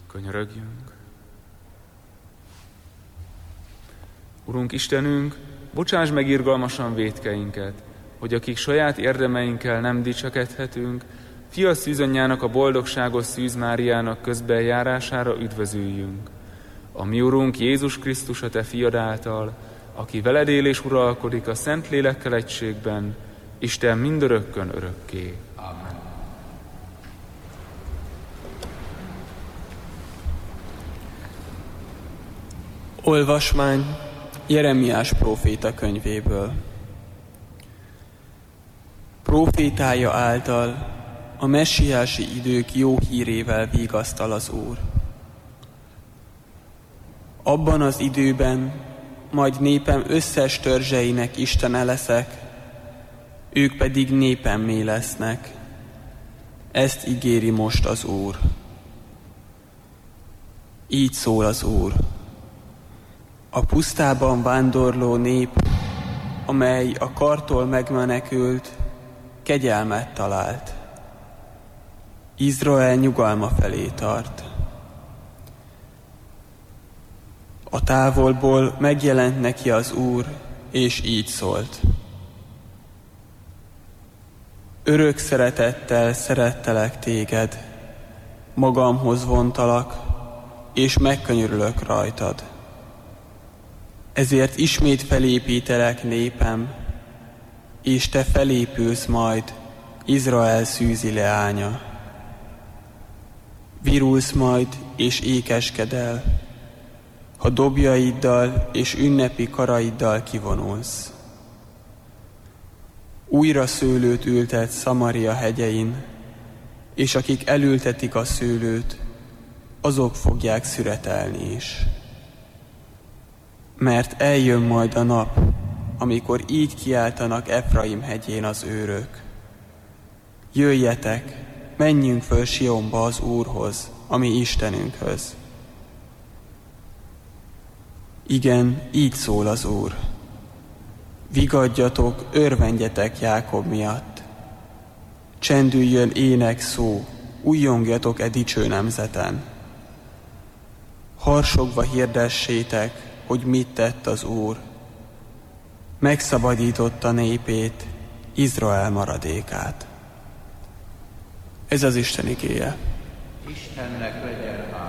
Könyörögjünk. Urunk Istenünk, bocsáss meg irgalmasan vétkeinket, hogy akik saját érdemeinkkel nem dicsekedhetünk, Fia szűzanyjának, a boldogságos Szűz Máriának közbenjárására üdvözüljünk. A mi Urunk Jézus Krisztus, a Te Fiad által, aki veled él és uralkodik a Szent Lélekkel egységben, Isten mindörökkön örökké. Amen. Olvasmány Jeremiás próféta könyvéből. Prófétája által a messiási idők jó hírével vigasztal az Úr. Abban az időben majd népem összes törzseinek Istene leszek, ők pedig népemmé lesznek. Ezt ígéri most az Úr. Így szól az Úr. A pusztában vándorló nép, amely a kartól megmenekült, kegyelmet talált. Izrael nyugalma felé tart. A távolból megjelent neki az Úr, és így szólt. Örök szeretettel szerettelek téged, magamhoz vontalak, és megkönyörülök rajtad. Ezért ismét felépítelek népem, és te felépülsz majd, Izrael szűzi leánya. Virulsz majd, és ékeskedel, ha dobjaiddal és ünnepi karaiddal kivonulsz. Újra szőlőt ültet Szamaria hegyein, és akik elültetik a szőlőt, azok fogják szüretelni is. Mert eljön majd a nap, amikor így kiáltanak Efraim hegyén az őrök. Jöjjetek, menjünk föl Sionba az Úrhoz, a mi Istenünkhöz. Igen, így szól az Úr. Vigadjatok, örvendjetek Jákob miatt. Csendüljön ének szó, újjongjatok e dicső nemzeten. Harsogva hirdessétek, hogy mit tett az Úr. Megszabadította népét, Izrael maradékát. Ez az Isten igéje. Istennek legyen hála.